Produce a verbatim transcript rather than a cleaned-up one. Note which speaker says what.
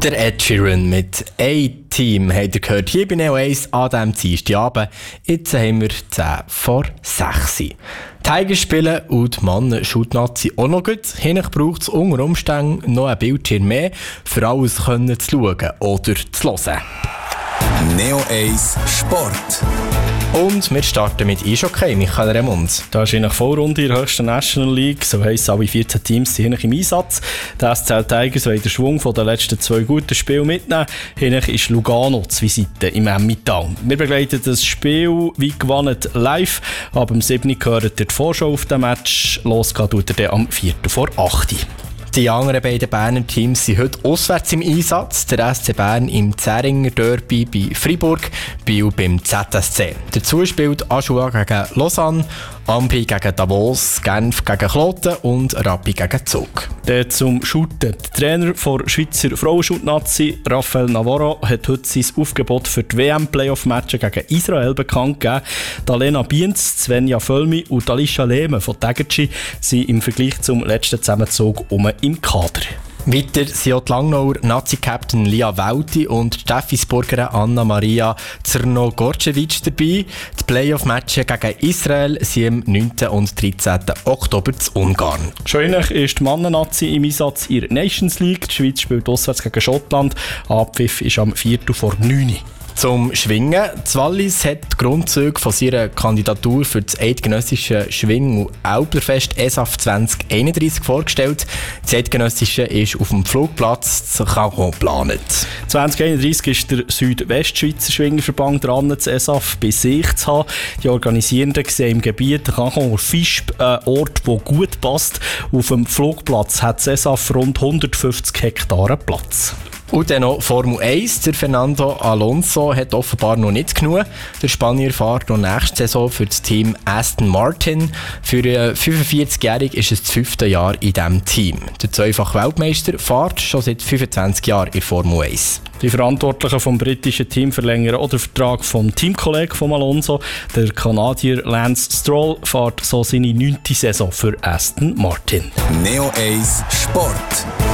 Speaker 1: Der Ed Sheeran mit A-Team habt ihr gehört hier bei Neo eins an diesem Dienstagabend. Jetzt haben wir zehn vor sechs. Die Tigers spielen und die Mannen-Schutnazi auch noch gut. Hinten braucht es unter Umständen noch ein Bildschirm mehr, für alles können zu schauen oder zu hören.
Speaker 2: Neo eins Sport.
Speaker 1: Und wir starten mit Eishockey, Michael Remund.
Speaker 3: Da ist in der Vorrunde in der höchsten National League, so heisst alle vierzehn Teams sind im Einsatz. Die S C L Tigers wollen den Schwung von den letzten zwei guten Spielen mitnehmen. Hinten ist Lugano zu Visite im Emmental. Wir begleiten das Spiel wie gewonnen live. Ab dem siebten gehört ihr die Vorschau auf den Match. Los geht er am vierten vor acht.
Speaker 1: Die anderen beiden Berner Teams sind heute auswärts im Einsatz. Der S C Bern im Zähringer Derby bei Freiburg, Biel beim Z S C. Dazu spielt Aschua gegen Lausanne, Ampi gegen Davos, Genf gegen Kloten und Rappi gegen Zug.
Speaker 3: Dann zum Shooten. Der Trainer der Schweizer Frauenschutnazi, Rafael Navarro, hat heute sein Aufgebot für die W M-Playoff-Matches gegen Israel bekannt gegeben. Lena Bienz, Svenja Völmi und Alicia Lehmann von Tegerci sind im Vergleich zum letzten Zusammenzug um im Kader.
Speaker 1: Weiter sind auch die Langnauer Nazi-Captain Lia Welti und die Steffisburgerin Anna-Maria Zrnogorcevic dabei. Die Playoff-Matches gegen Israel sind am neunten und dreizehnten Oktober zu Ungarn.
Speaker 3: Schon ähnlich ist die Mannen-Nazi im Einsatz in der Nations League. Die Schweiz spielt auswärts gegen Schottland. Abpfiff ist am vierten vor neun.
Speaker 1: Zum Schwingen. Die Wallis hat die Grundzüge von ihrer Kandidatur für das eidgenössische Schwing- und Älplerfest E S A F zwanzig einunddreissig vorgestellt. Das eidgenössische ist auf dem Flugplatz zu Caron geplant.
Speaker 3: zwanzig einunddreissig ist der Südwestschweizer Schwingerverband dran, das E S A F bei sich zu haben. Die Organisierenden sehen im Gebiet Caron Fischb einen Ort, der gut passt. Auf dem Flugplatz hat das E S A F rund hundertfünfzig Hektare Platz.
Speaker 1: Und dann noch Formel eins. Der Fernando Alonso hat offenbar noch nicht genug. Der Spanier fährt noch nächste Saison für das Team Aston Martin. Für einen fünfundvierzigjährigen ist es das fünfte Jahr in diesem Team. Der zweifache Weltmeister fährt schon seit fünfundzwanzig Jahren in Formel eins.
Speaker 3: Die Verantwortlichen vom britischen Team verlängern auch den Vertrag vom Teamkollegen von Alonso. Der Kanadier Lance Stroll fährt so seine neunte Saison für Aston Martin.
Speaker 2: Neo eins Sport.